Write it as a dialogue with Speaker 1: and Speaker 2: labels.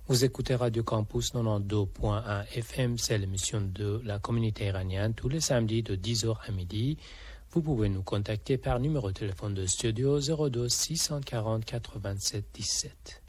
Speaker 1: Vous écoutez Radio Campus 92.1 FM, c'est l'émission de la communauté iranienne tous les samedis de 10h à midi. Vous pouvez nous contacter par numéro de téléphone de studio 02 640 87 17.